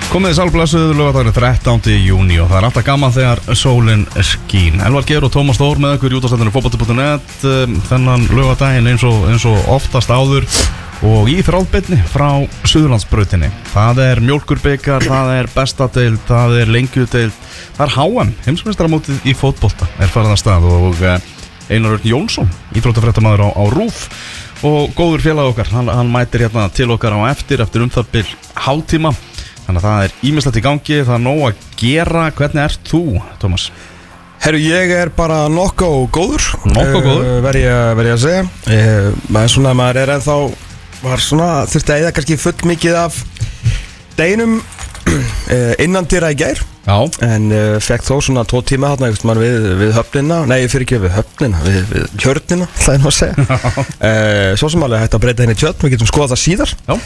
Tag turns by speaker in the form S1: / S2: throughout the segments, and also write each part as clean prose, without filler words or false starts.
S1: Komið sálblessuð laugardagurinn 13. júní og það er alltaf gaman þegar sólin skín. Elvar Geir og Tómas Þór með ykkur í útvarpsþættinum fótbolti.net þennan laugardaginn eins og oftast áður og í þráðbeinni frá Suðurlandsbrautinni. Það er mjólkurbikar, það er bestadeild, það er lengjudeild, það er HM, heimsmeistaramótið í fótbolta er farið að stað og Einar Örn Jónsson, íþróttafréttamaður á RÚV og góður félag okkar, hann mætir hérna til okkar á eftir það bil hálftíma. Þannig að það er ýmislegt í gangi, það er nóg að gera. Hvernig ert þú, Tómas?
S2: Herru, ég er bara nokkuð góður.
S1: Nokkuð góður?
S2: Verð ég að segja. Maður er ennþá, þurfti að eyða kannski full mikið af deginum innan dyra í gær.
S1: Já.
S2: En fekk þó svona 2 tíma þarna við höfnina. Nei, ég fyrir ekki við höfnina, við hjörnina, það er nú að segja. Svo sem alveg hægt að breyta henni í tjörn, við getum skoðað það síðar.
S1: Já.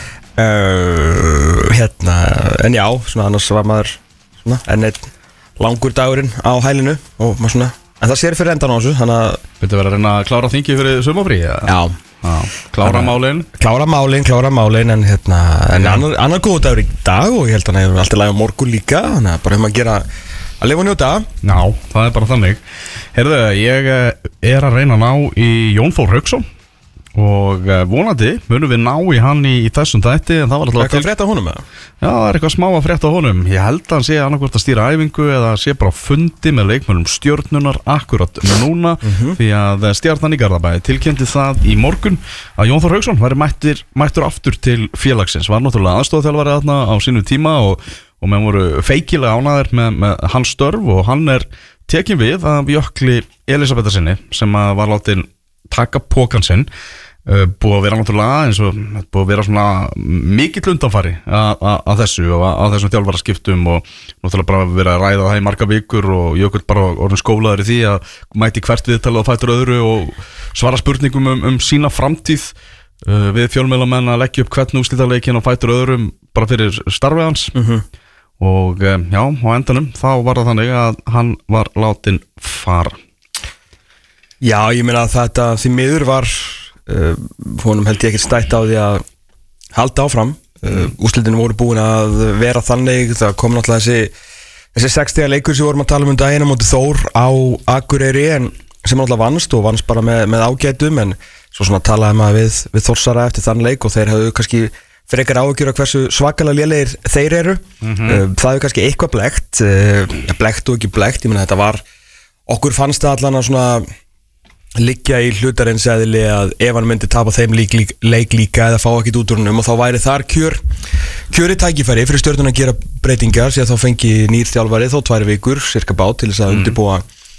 S2: En já, svona annars var maður svona, enn einn langur dagurinn á hælinu og maður svona, en það sér fyrir endan á þessu, þannig að
S1: Viltu vera að reyna að klára þingi fyrir sumarfrí?
S2: Já.
S1: Klára málin,
S2: en annar góð dagur í dag og ég held að hann hefur alltaf lagað morgun líka, þannig að bara að gera að lifa og njóta.
S1: Já, það er bara þannig. Heyrðu, ég er að reyna að ná í Jón Þór Hauksson og vonandi munum við ná í hann í þessum þætti, en það var alltaf
S2: eitthvað að frétta honum eða?
S1: Já, það er eitthvað smá að frétta honum. Ég held að hann sé annarkvort að stýra æfingu eða sé bara á fundi með leikmönnum Stjörnunar akkurat núna, því að Stjarnan í Garðabæ tilkynnti það í morgun að Jón Þór Hauksson væri mættur aftur til félagsins. Var náttúrulega aðstoðarþjálfari þarna á sínu tíma og menn voru feikilega ánægðir með hans störf og hann er tekin við af Jökli Elísabetharsyni sem var látinn taka pokan sinn. Búið að vera náttúrulega eins og búið að vera svona mikill undanfari að þessu og að þessum þjálfaraskiptum og náttúrulega bara verið að ræða það í marga vikur og Jökull bara orðin skólaður í því að mæti hvert viðtalið á fætur öðru og svara spurningum sína framtíð við fjölmiðlamenn að leggja upp hvern úrslitaleikin á fætur öðrum bara fyrir starfið hans og já, á endanum þá var það þannig að hann var látinn fara.
S2: Já, ég meina að þetta því miður var honum held ég ekkert stætt á því að halda áfram. Úrslitinu voru búin að vera þannig, það kom náttúrulega þessi 60 leikur sem vorum að tala um daginn á móti Þór á Akureyri en sem náttúrulega vannst bara með ágætum, en svo svona talaði maður við Þórsara eftir þann leik og þeir hafðu kannski frekar áhyggjur af hversu svakalega lélegir þeir eru. Það hefur kannski eitthvað blekt og ekki blekt, ég meina þetta var, okkur fannst það allan að svona liggja í hlutarins eðli að ef hann myndi tapa þeim leik líka eða fá ekkert út úr húnum og þá væri þar kjöri tækifæri fyrir Stjörnuna að gera breytingar síðan þá fengi nýr þjálfari þó 2 vikur cirka bát til þess að undirbúa